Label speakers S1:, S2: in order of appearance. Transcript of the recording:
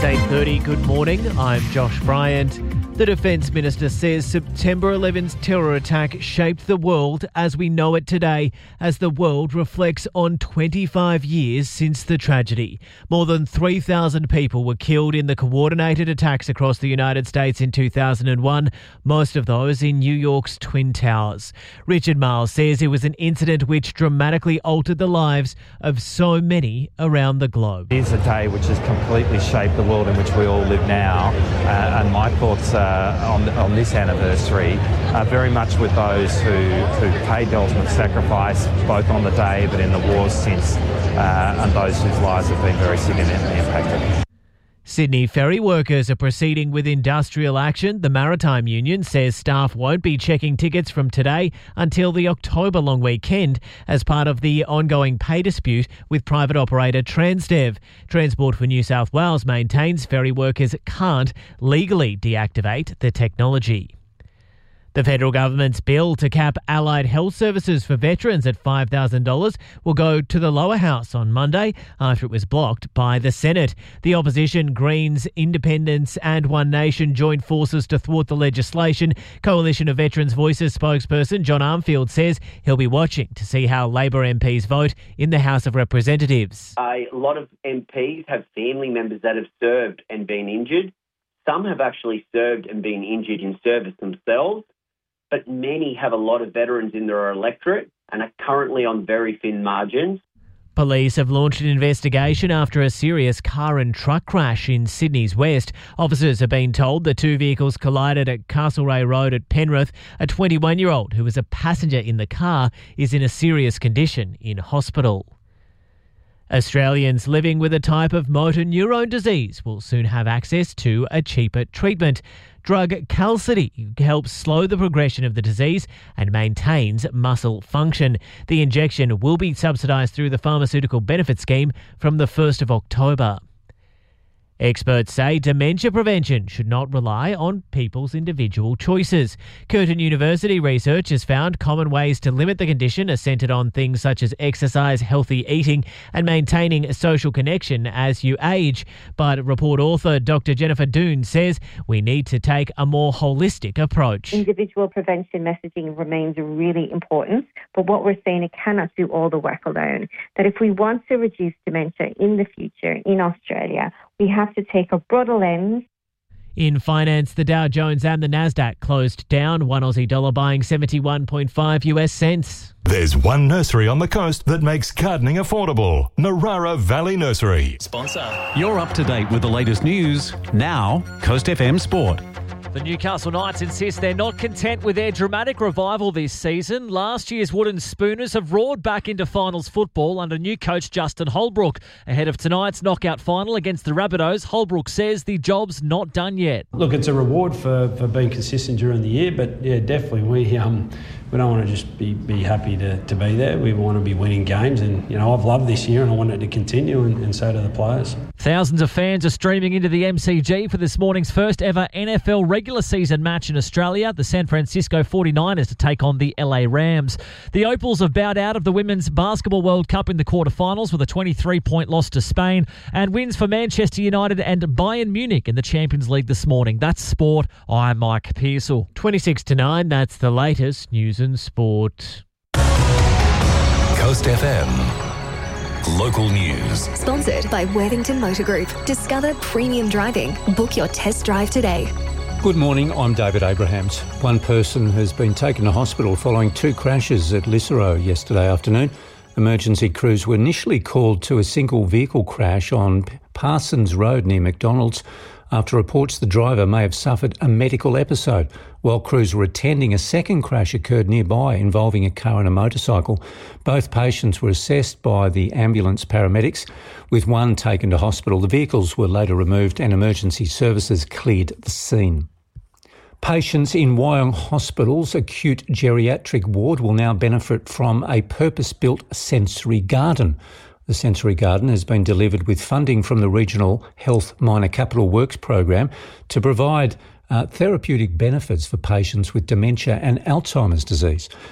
S1: It's 8:30. Good morning. I'm Josh Bryant. The Defence Minister says September 11's terror attack shaped the world as we know it today, as the world reflects on 25 years since the tragedy. More than 3,000 people were killed in the coordinated attacks across the United States in 2001, most of those in New York's Twin Towers. Richard Marles says it was an incident which dramatically altered the lives of so many around the globe.
S2: It is a day which has completely shaped the world in which we all live now, and my thoughts on this anniversary are very much with those who paid the ultimate sacrifice, both on the day but in the wars since, and those whose lives have been very significantly impacted.
S1: Sydney ferry workers are proceeding with industrial action. The Maritime Union says staff won't be checking tickets from today until the October long weekend as part of the ongoing pay dispute with private operator Transdev. Transport for New South Wales maintains ferry workers can't legally deactivate the technology. The federal government's bill to cap allied health services for veterans at $5,000 will go to the lower house on Monday after it was blocked by the Senate. The opposition, Greens, Independents and One Nation joined forces to thwart the legislation. Coalition of Veterans Voices spokesperson John Armfield says he'll be watching to see how Labor MPs vote in the House of Representatives.
S3: A lot of MPs have family members that have served and been injured. Some have actually served and been injured in service themselves, but many have a lot of veterans in their electorate and are currently on very thin margins.
S1: Police have launched an investigation after a serious car and truck crash in Sydney's west. Officers have been told the two vehicles collided at Castlereagh Road at Penrith. A 21-year-old who was a passenger in the car is in a serious condition in hospital. Australians living with a type of motor neurone disease will soon have access to a cheaper treatment. Drug Qalsody helps slow the progression of the disease and maintains muscle function. The injection will be subsidised through the Pharmaceutical Benefit Scheme from the 1st of October. Experts say dementia prevention should not rely on people's individual choices. Curtin University research has found common ways to limit the condition are centred on things such as exercise, healthy eating and maintaining a social connection as you age. But report author Dr. Jennifer Doon says we need to take a more holistic approach.
S4: Individual prevention messaging remains really important, but what we're saying, it cannot do all the work alone. That if we want to reduce dementia in the future in Australia, we have to take a broader lens.
S1: In finance, the Dow Jones and the Nasdaq closed down, one Aussie dollar buying 71.5 US cents.
S5: There's one nursery on the coast that makes gardening affordable. Narara Valley Nursery.
S6: Sponsor. You're up to date with the latest news. Now, Coast FM Sport.
S7: The Newcastle Knights insist they're not content with their dramatic revival this season. Last year's Wooden Spooners have roared back into finals football under new coach Justin Holbrook. Ahead of tonight's knockout final against the Rabbitohs, Holbrook says the job's not done yet.
S8: Look, it's a reward for being consistent during the year, but yeah, definitely we don't want to just be happy to be there. We want to be winning games, and I've loved this year and I want it to continue, and so do the players.
S7: Thousands of fans are streaming into the MCG for this morning's first ever NFL regular season match in Australia. The San Francisco 49ers to take on the LA Rams. The Opals have bowed out of the Women's Basketball World Cup in the quarterfinals with a 23-point loss to Spain, and wins for Manchester United and Bayern Munich in the Champions League this morning. That's sport. I'm Mike Pearsall.
S1: 26-9, that's the latest news and sport.
S5: Coast FM. Local news.
S9: Sponsored by Worthington Motor Group. Discover premium driving. Book your test drive today.
S10: Good morning, I'm David Abrahams. One person has been taken to hospital following two crashes at Lisseroe yesterday afternoon. Emergency crews were initially called to a single vehicle crash on Parsons Road near McDonald's after reports the driver may have suffered a medical episode. While crews were attending, a second crash occurred nearby involving a car and a motorcycle. Both patients were assessed by the ambulance paramedics, with one taken to hospital. The vehicles were later removed and emergency services cleared the scene. Patients in Wyong Hospital's acute geriatric ward will now benefit from a purpose-built sensory garden. The sensory garden has been delivered with funding from the Regional Health Minor Capital Works program to provide therapeutic benefits for patients with dementia and Alzheimer's disease.